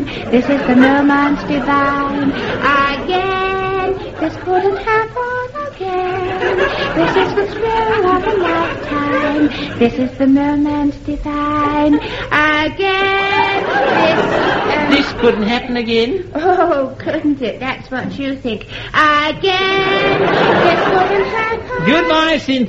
This is the moment divine. Again, this couldn't happen again. This is the thrill of a lifetime. This is the moment divine. Again, This couldn't happen again? Oh, couldn't it? That's what you think. Again, this couldn't happen. Goodbye, Cynthia.